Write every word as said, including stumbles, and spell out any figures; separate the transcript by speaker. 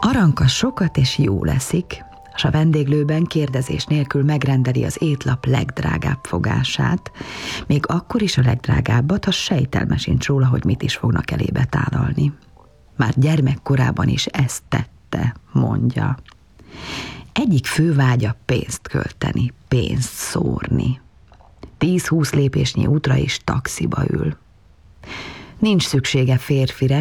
Speaker 1: Aranka sokat és jó leszik, s a vendéglőben kérdezés nélkül megrendeli az étlap legdrágább fogását, még akkor is a legdrágábbat, ha sejtelme sincs róla, hogy mit is fognak elébe tálalni. Már gyermekkorában is ezt tette, mondja. Egyik fő vágya pénzt költeni, pénzt szórni. Tíz-húsz lépésnyi útra is taxiba ül. Nincs szüksége férfire,